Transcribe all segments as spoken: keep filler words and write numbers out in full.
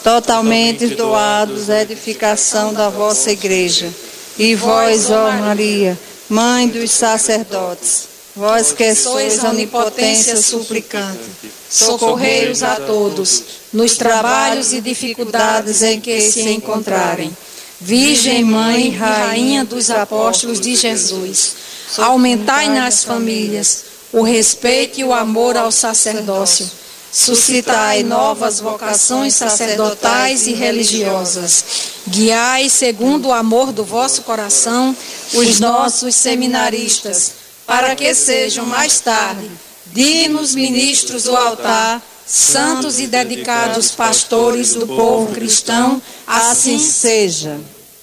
totalmente doados à edificação da vossa igreja. E vós, ó Maria, mãe dos sacerdotes, vós que sois a onipotência suplicante, socorrei-os a todos, nos trabalhos e dificuldades em que se encontrarem. Virgem Mãe e Rainha dos Apóstolos de Jesus, aumentai nas famílias o respeito e o amor ao sacerdócio. Suscitai novas vocações sacerdotais e religiosas. Guiai, segundo o amor do vosso coração, os nossos seminaristas, para que sejam mais tarde dignos ministros do altar, santos e dedicados pastores do povo cristão. Assim seja.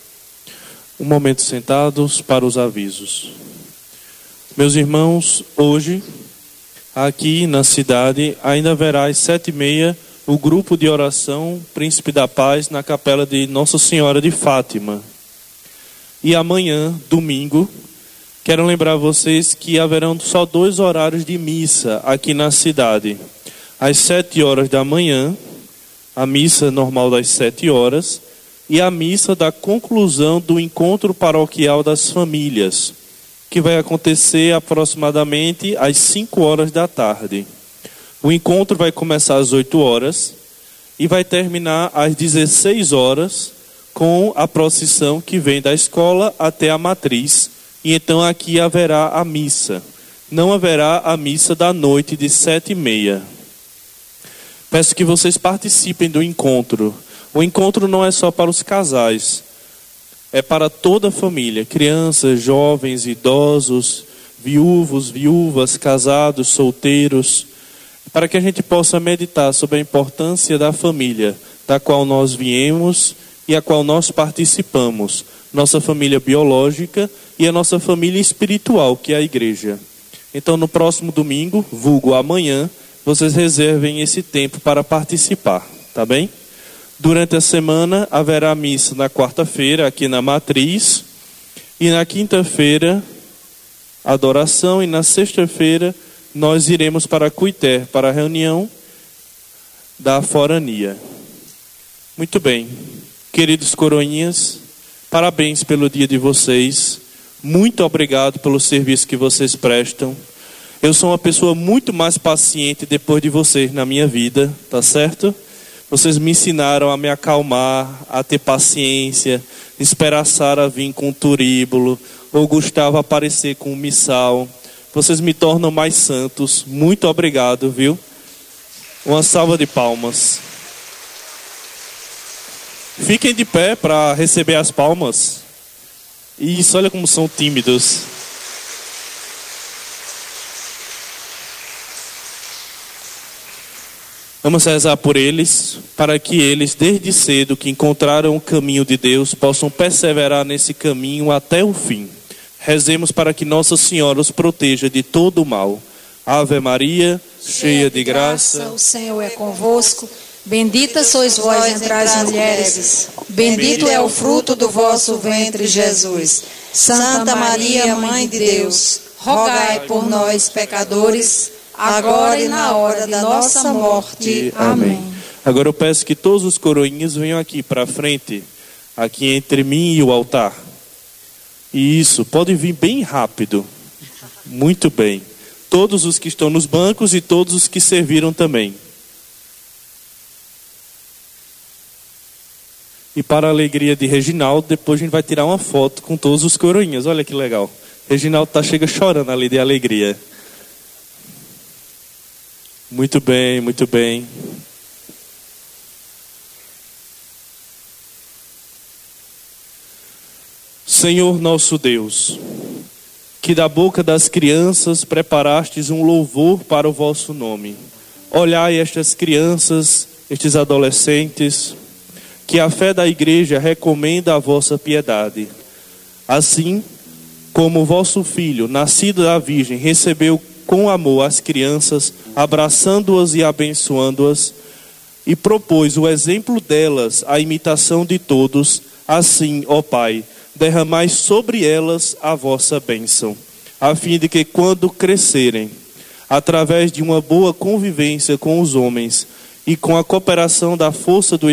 Um momento sentados para os avisos. Meus irmãos, hoje, aqui na cidade, ainda haverá às sete e meia o grupo de oração Príncipe da Paz na capela de Nossa Senhora de Fátima. E amanhã, domingo, quero lembrar vocês que haverão só dois horários de missa aqui na cidade. Às sete horas da manhã, a missa normal das sete horas, e a missa da conclusão do encontro paroquial das famílias, que vai acontecer aproximadamente às cinco horas da tarde. O encontro vai começar às oito horas e vai terminar às dezesseis horas com a procissão que vem da escola até a matriz. E então aqui haverá a missa. Não haverá a missa da noite de sete e meia. Peço que vocês participem do encontro. O encontro não é só para os casais. É para toda a família, crianças, jovens, idosos, viúvos, viúvas, casados, solteiros, para que a gente possa meditar sobre a importância da família, da qual nós viemos e a qual nós participamos, nossa família biológica e a nossa família espiritual, que é a igreja. Então, no próximo domingo, vulgo amanhã, vocês reservem esse tempo para participar, tá bem? Durante a semana haverá missa na quarta-feira aqui na Matriz, e na quinta-feira adoração, e na sexta-feira nós iremos para Cuité, para a reunião da forania. Muito bem, queridos coroinhas, parabéns pelo dia de vocês, muito obrigado pelo serviço que vocês prestam. Eu sou uma pessoa muito mais paciente depois de vocês na minha vida, tá certo? Vocês me ensinaram a me acalmar, a ter paciência, esperar a Sara vir com um turíbulo, ou Gustavo aparecer com um missal. Vocês me tornam mais santos. Muito obrigado, viu? Uma salva de palmas. Fiquem de pé para receber as palmas. Isso, olha como são tímidos. Vamos rezar por eles, para que eles, desde cedo, que encontraram o caminho de Deus, possam perseverar nesse caminho até o fim. Rezemos para que Nossa Senhora os proteja de todo o mal. Ave Maria, cheia de graça, o Senhor é convosco. Bendita sois vós entre as mulheres, bendito é o fruto do vosso ventre, Jesus. Santa Maria, Mãe de Deus, rogai por nós, pecadores, agora e na hora da nossa morte. Amém. Agora eu peço que todos os coroinhas venham aqui para frente, aqui entre mim e o altar. Isso, pode vir bem rápido. Muito bem. Todos os que estão nos bancos e todos os que serviram também. E para a alegria de Reginaldo, depois a gente vai tirar uma foto com todos os coroinhas. Olha que legal. Reginaldo tá, chega chorando ali de alegria. Muito bem, muito bem. Senhor nosso Deus, que da boca das crianças preparastes um louvor para o vosso nome. Olhai estas crianças, estes adolescentes, que a fé da igreja recomenda a vossa piedade. Assim como o vosso filho, nascido da Virgem, recebeu com amor as crianças, abraçando-as e abençoando-as, e propôs o exemplo delas à imitação de todos, assim, ó Pai, derramai sobre elas a vossa bênção, a fim de que quando crescerem, através de uma boa convivência com os homens e com a cooperação da força do